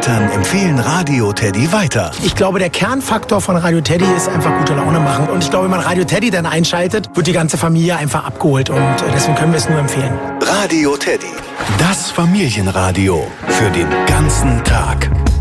Eltern empfehlen Radio Teddy weiter. Ich glaube, der Kernfaktor von Radio Teddy ist einfach gute Laune machen. Und ich glaube, wenn man Radio Teddy dann einschaltet, wird die ganze Familie einfach abgeholt. Und deswegen können wir es nur empfehlen. Radio Teddy, das Familienradio für den ganzen Tag.